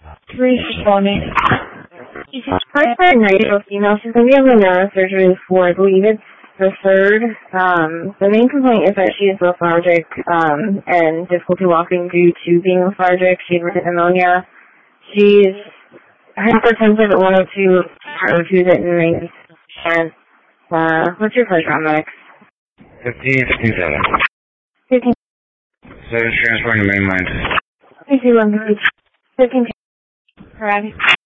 Three responding. She's first for a night female. She's going to be having neurosurgery for, I believe it's the 3rd. The main complaint is that she is lethargic and difficulty walking due to being lethargic. She had pneumonia. She's hypertensive at 102, or 2 is in range. And what's your first round, Max? 1557. 15. So it's transporting to main line. 15. 15. Correct.